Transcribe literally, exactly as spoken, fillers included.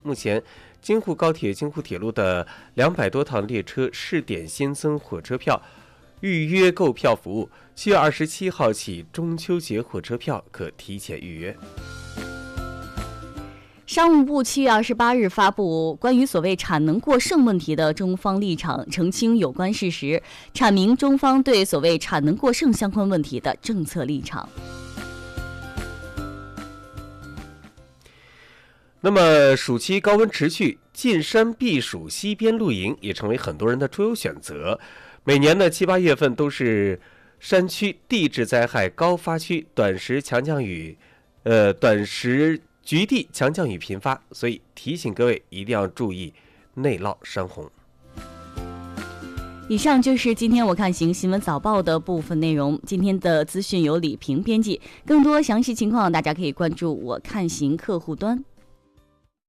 目前，京沪高铁、京沪铁路的两百多趟列车试点新增火车票预约购票服务，七月二十七号起，中秋节火车票可提前预约。 商务部七月二十八日发布关于所谓产能过剩问题的中方立场，澄清有关事实，阐明中方对所谓产能过剩相关问题的政策立场。 那么，暑期高温持续，进山避暑、溪边露营也成为很多人的出游选择。每年的七八月份都是山区地质灾害高发区，短时强降雨，呃，短时局地强降雨频发，所以提醒各位一定要注意内涝山洪。 以上就是今天我看行新闻早报的部分内容。今天的资讯由李平编辑，更多详细情况大家可以关注我看行客户端。